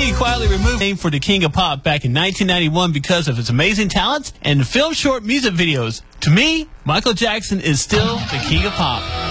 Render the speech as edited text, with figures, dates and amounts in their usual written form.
King quietly removed his name for the King of Pop back in 1991 because of his amazing talents and film short music videos. To me, Michael Jackson is still the King of Pop.